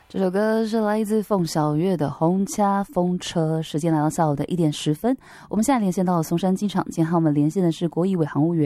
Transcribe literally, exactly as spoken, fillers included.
这首歌是来自凤小岳的《红掐风车》。时间来到下午的一点十分，我们现在连线到了松山机场，今天和我们连线的是国艺委航务员